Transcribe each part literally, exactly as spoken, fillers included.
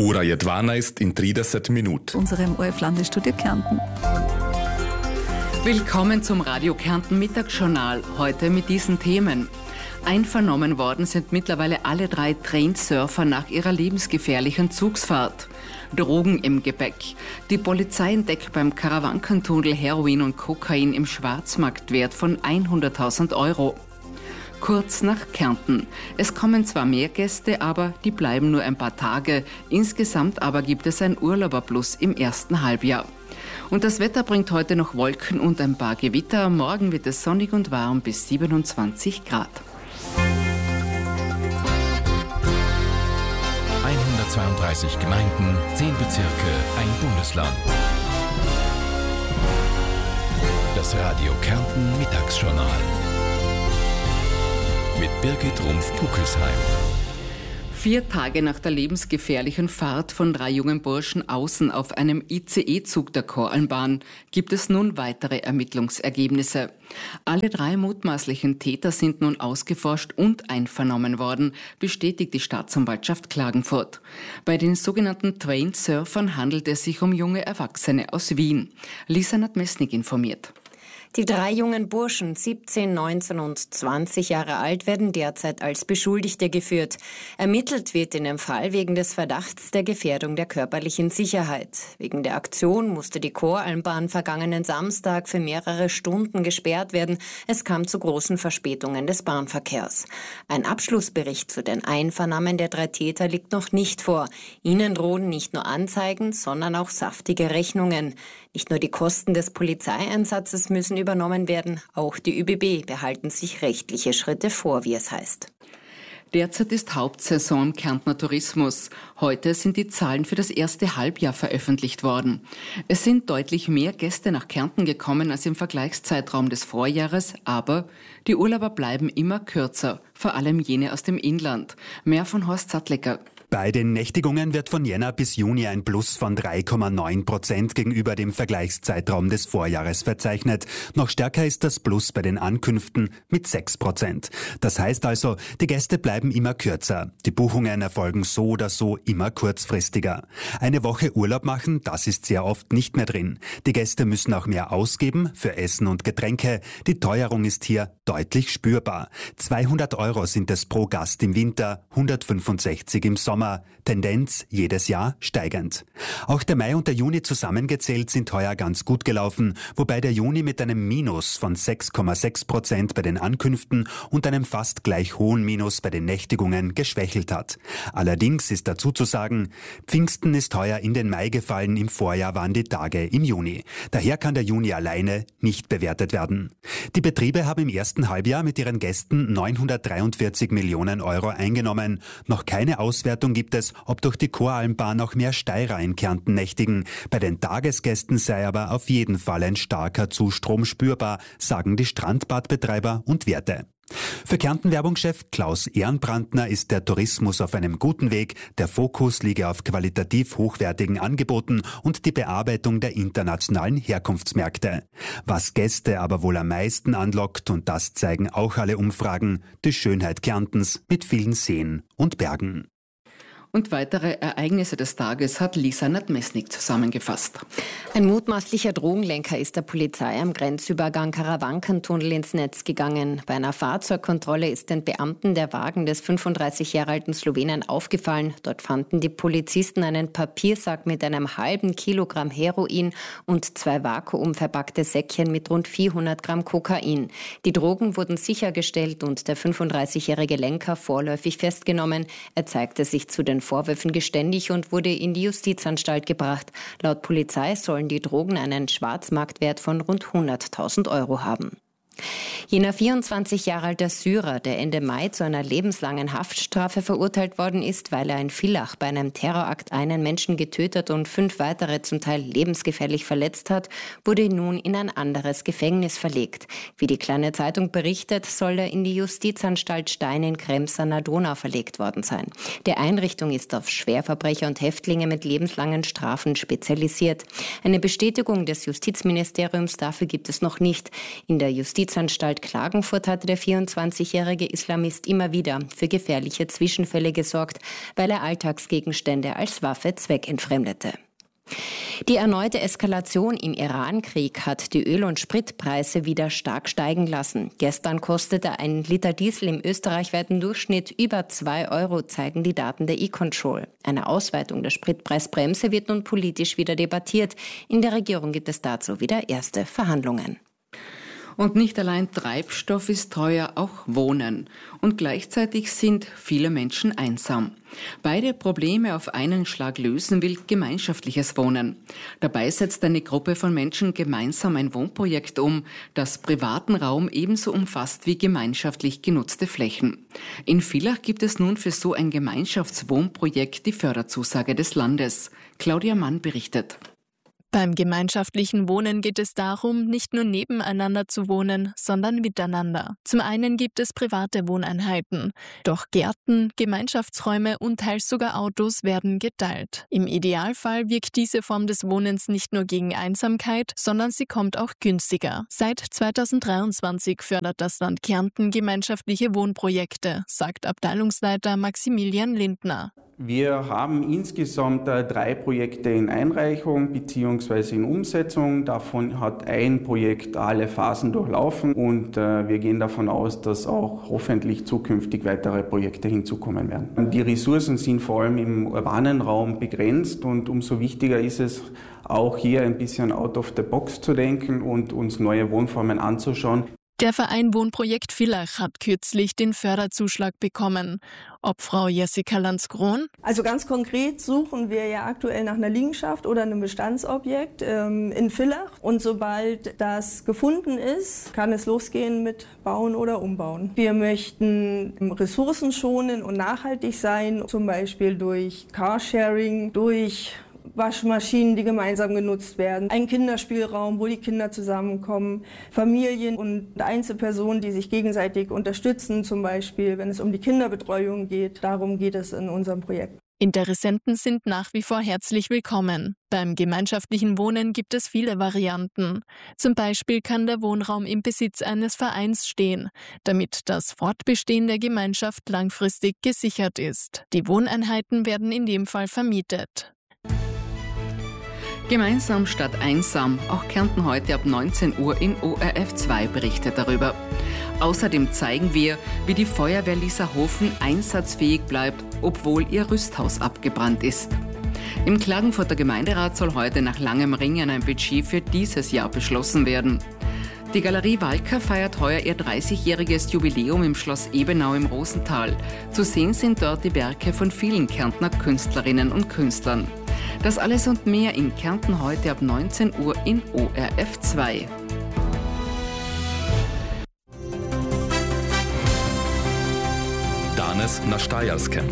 Ura Jedwana ist in trideset minut. Unserem O R F-Landesstudio Kärnten. Willkommen zum Radio Kärnten Mittagsjournal, heute mit diesen Themen. Einvernommen worden sind mittlerweile alle drei Trainsurfer nach ihrer lebensgefährlichen Zugsfahrt. Drogen im Gepäck. Die Polizei entdeckt beim Karawankentunnel Heroin und Kokain im Schwarzmarktwert von hunderttausend Euro. Kurz nach Kärnten. Es kommen zwar mehr Gäste, aber die bleiben nur ein paar Tage. Insgesamt aber gibt es ein Urlauberplus im ersten Halbjahr. Und das Wetter bringt heute noch Wolken und ein paar Gewitter. Morgen wird es sonnig und warm bis siebenundzwanzig Grad. hundertzweiunddreißig Gemeinden, zehn Bezirke, ein Bundesland. Das Radio Kärnten Mittagsjournal mit Birgit Rumpf-Puckelsheim. Vier Tage nach der lebensgefährlichen Fahrt von drei jungen Burschen außen auf einem I C E-Zug der Koralmbahn gibt es nun weitere Ermittlungsergebnisse. Alle drei mutmaßlichen Täter sind nun ausgeforscht und einvernommen worden, bestätigt die Staatsanwaltschaft Klagenfurt. Bei den sogenannten Trainsurfern handelt es sich um junge Erwachsene aus Wien. Lisa Nadmesnik informiert. Die drei jungen Burschen, siebzehn, neunzehn und zwanzig Jahre alt, werden derzeit als Beschuldigte geführt. Ermittelt wird in dem Fall wegen des Verdachts der Gefährdung der körperlichen Sicherheit. Wegen der Aktion musste die Koralmbahn vergangenen Samstag für mehrere Stunden gesperrt werden. Es kam zu großen Verspätungen des Bahnverkehrs. Ein Abschlussbericht zu den Einvernahmen der drei Täter liegt noch nicht vor. Ihnen drohen nicht nur Anzeigen, sondern auch saftige Rechnungen. Nicht nur die Kosten des Polizeieinsatzes müssen übernommen werden, auch die Ö B B behalten sich rechtliche Schritte vor, wie es heißt. Derzeit ist Hauptsaison im Kärntner Tourismus. Heute sind die Zahlen für das erste Halbjahr veröffentlicht worden. Es sind deutlich mehr Gäste nach Kärnten gekommen als im Vergleichszeitraum des Vorjahres, aber die Urlauber bleiben immer kürzer, vor allem jene aus dem Inland. Mehr von Horst Sattlecker. Bei den Nächtigungen wird von Jänner bis Juni ein Plus von drei Komma neun Prozent gegenüber dem Vergleichszeitraum des Vorjahres verzeichnet. Noch stärker ist das Plus bei den Ankünften mit sechs Prozent. Das heißt also, die Gäste bleiben immer kürzer. Die Buchungen erfolgen so oder so immer kurzfristiger. Eine Woche Urlaub machen, das ist sehr oft nicht mehr drin. Die Gäste müssen auch mehr ausgeben für Essen und Getränke. Die Teuerung ist hier deutlich spürbar. zweihundert Euro sind es pro Gast im Winter, hundertfünfundsechzig im Sommer. Tendenz jedes Jahr steigend. Auch der Mai und der Juni zusammengezählt sind heuer ganz gut gelaufen, wobei der Juni mit einem Minus von sechs Komma sechs Prozent bei den Ankünften und einem fast gleich hohen Minus bei den Nächtigungen geschwächelt hat. Allerdings ist dazu zu sagen, Pfingsten ist heuer in den Mai gefallen, im Vorjahr waren die Tage im Juni. Daher kann der Juni alleine nicht bewertet werden. Die Betriebe haben im ersten Halbjahr mit ihren Gästen neunhundertdreiundvierzig Millionen Euro eingenommen. Noch keine Auswertung gibt es, ob durch die Koralmbahn auch mehr Steirer in Kärnten nächtigen. Bei den Tagesgästen sei aber auf jeden Fall ein starker Zustrom spürbar, sagen die Strandbadbetreiber und Wirte. Für Kärnten-Werbungschef Klaus Ehrenbrandner ist der Tourismus auf einem guten Weg. Der Fokus liege auf qualitativ hochwertigen Angeboten und die Bearbeitung der internationalen Herkunftsmärkte. Was Gäste aber wohl am meisten anlockt, und das zeigen auch alle Umfragen, die Schönheit Kärntens mit vielen Seen und Bergen. Und weitere Ereignisse des Tages hat Lisa Nadmesnik zusammengefasst. Ein mutmaßlicher Drogenlenker ist der Polizei am Grenzübergang Karawankentunnel ins Netz gegangen. Bei einer Fahrzeugkontrolle ist den Beamten der Wagen des fünfunddreißig Jahre alten Slowenen aufgefallen. Dort fanden die Polizisten einen Papiersack mit einem halben Kilogramm Heroin und zwei vakuumverpackte Säckchen mit rund vierhundert Gramm Kokain. Die Drogen wurden sichergestellt und der fünfunddreißigjährige Lenker vorläufig festgenommen. Er zeigte sich zu den Vorwürfen geständig und wurde in die Justizanstalt gebracht. Laut Polizei sollen die Drogen einen Schwarzmarktwert von rund hunderttausend Euro haben. Jener vierundzwanzig Jahre alte Syrer, der Ende Mai zu einer lebenslangen Haftstrafe verurteilt worden ist, weil er in Villach bei einem Terrorakt einen Menschen getötet und fünf weitere zum Teil lebensgefährlich verletzt hat, wurde nun in ein anderes Gefängnis verlegt. Wie die Kleine Zeitung berichtet, soll er in die Justizanstalt Stein in Krems an der Donau verlegt worden sein. Die Einrichtung ist auf Schwerverbrecher und Häftlinge mit lebenslangen Strafen spezialisiert. Eine Bestätigung des Justizministeriums dafür gibt es noch nicht. In der Justiz Justizanstalt Klagenfurt hatte der vierundzwanzigjährige Islamist immer wieder für gefährliche Zwischenfälle gesorgt, weil er Alltagsgegenstände als Waffe zweckentfremdete. Die erneute Eskalation im Iran-Krieg hat die Öl- und Spritpreise wieder stark steigen lassen. Gestern kostete ein Liter Diesel im österreichweiten Durchschnitt über zwei Euro, zeigen die Daten der E-Control. Eine Ausweitung der Spritpreisbremse wird nun politisch wieder debattiert. In der Regierung gibt es dazu wieder erste Verhandlungen. Und nicht allein Treibstoff ist teuer, auch Wohnen. Und gleichzeitig sind viele Menschen einsam. Beide Probleme auf einen Schlag lösen will gemeinschaftliches Wohnen. Dabei setzt eine Gruppe von Menschen gemeinsam ein Wohnprojekt um, das privaten Raum ebenso umfasst wie gemeinschaftlich genutzte Flächen. In Villach gibt es nun für so ein Gemeinschaftswohnprojekt die Förderzusage des Landes. Claudia Mann berichtet. Beim gemeinschaftlichen Wohnen geht es darum, nicht nur nebeneinander zu wohnen, sondern miteinander. Zum einen gibt es private Wohneinheiten. Doch Gärten, Gemeinschaftsräume und teils sogar Autos werden geteilt. Im Idealfall wirkt diese Form des Wohnens nicht nur gegen Einsamkeit, sondern sie kommt auch günstiger. Seit zweitausenddreiundzwanzig fördert das Land Kärnten gemeinschaftliche Wohnprojekte, sagt Abteilungsleiter Maximilian Lindner. Wir haben insgesamt äh, drei Projekte in Einreichung bzw. in Umsetzung. Davon hat ein Projekt alle Phasen durchlaufen und äh, wir gehen davon aus, dass auch hoffentlich zukünftig weitere Projekte hinzukommen werden. Die Ressourcen sind vor allem im urbanen Raum begrenzt und umso wichtiger ist es, auch hier ein bisschen out of the box zu denken und uns neue Wohnformen anzuschauen. Der Verein Wohnprojekt Villach hat kürzlich den Förderzuschlag bekommen. Ob Frau Jessica Landskron? Also ganz konkret suchen wir ja aktuell nach einer Liegenschaft oder einem Bestandsobjekt ähm, in Villach. Und sobald das gefunden ist, kann es losgehen mit Bauen oder Umbauen. Wir möchten ressourcenschonend und nachhaltig sein, zum Beispiel durch Carsharing, durch Waschmaschinen, die gemeinsam genutzt werden, ein Kinderspielraum, wo die Kinder zusammenkommen, Familien und Einzelpersonen, die sich gegenseitig unterstützen, zum Beispiel, wenn es um die Kinderbetreuung geht. Darum geht es in unserem Projekt. Interessenten sind nach wie vor herzlich willkommen. Beim gemeinschaftlichen Wohnen gibt es viele Varianten. Zum Beispiel kann der Wohnraum im Besitz eines Vereins stehen, damit das Fortbestehen der Gemeinschaft langfristig gesichert ist. Die Wohneinheiten werden in dem Fall vermietet. Gemeinsam statt einsam. Auch Kärnten heute ab neunzehn Uhr in O R F zwei berichtet darüber. Außerdem zeigen wir, wie die Feuerwehr Lieserhofen einsatzfähig bleibt, obwohl ihr Rüsthaus abgebrannt ist. Im Klagenfurter Gemeinderat soll heute nach langem Ringen ein Budget für dieses Jahr beschlossen werden. Die Galerie Walker feiert heuer ihr dreißigjähriges Jubiläum im Schloss Ebenau im Rosental. Zu sehen sind dort die Werke von vielen Kärntner Künstlerinnen und Künstlern. Das alles und mehr in Kärnten heute ab neunzehn Uhr in O R F zwei. Danes na Štajerskem.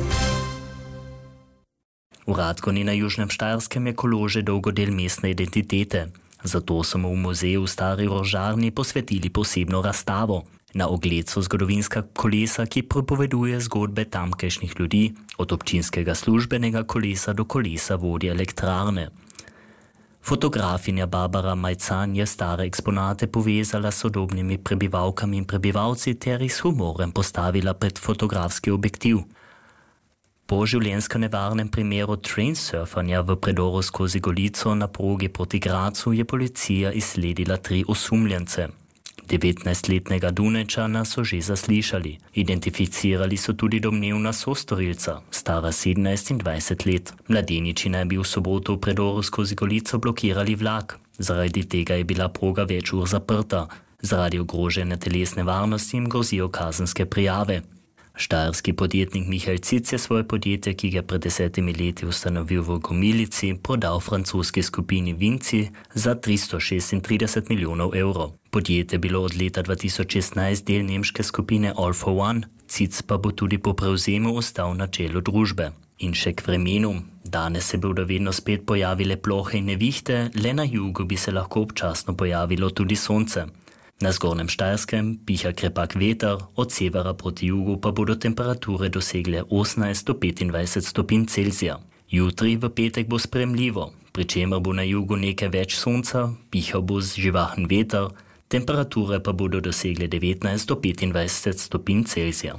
Uradkoni na Južnem Štajerskem ekolože dolgo del mestne identitete. Zato smo v muzeju Stari Rožarni posvetili posebno razstavo. Na ogled so zgodovinska kolesa, ki pripoveduje zgodbe tamkajšnjih ljudi, od občinskega službenega kolesa do kolesa vodje elektrarne. Fotografinja Barbara Majcan je stare eksponate povezala s sodobnimi prebivalkami in prebivalci ter jih s humorem postavila pred fotografski objektiv. Po življenjsko nevarnem primeru trainsurfanja v predoru skozi Golico na progi proti Gracu je policija izsledila tri osumljence. devetnajstletnega Dunajčana so že zaslišali. Identificirali so tudi domnevna sostorilca, stara sedemnajst in dvajset let. Mladeniči naj bi v soboto v predoru skozi Golico blokirali vlak. Zaradi tega je bila proga več ur zaprta. Zaradi ogrožene telesne varnosti jim grozijo kazenske prijave. Štajerski podjetnik Michael Cic je svoje podjetje, ki ga je pred desetimi leti ustanovil v Gomilici, prodal francoski skupini Vinci za tristo šestintrideset milijonov evrov. Podjetje je bilo od leta dva tisoč šestnajst del nemške skupine All for One, Cic pa bo tudi po prevzemu ostal na čelu družbe. In še k vremenu. Danes se bodo vedno spet pojavile plohe in nevihte, le na jugu bi se lahko občasno pojavilo tudi sonce. Na zgornjem Štajerskem piha krepak veter, od severa proti jugu pa bodo temperature dosegle osemnajst do petindvajset stopinj Celzija. Jutri v petek bo sprejemljivo, pri čemer bo na jugu nekaj več sonca, pihal bo živahen veter, temperature pa bodo dosegle devetnajst do petindvajset stopinj Celzija.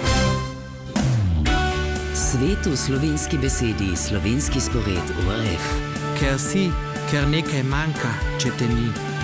Svet v slovenski besedi, slovenski spored O R F. Ker si, ker nekaj manjka, če te ni.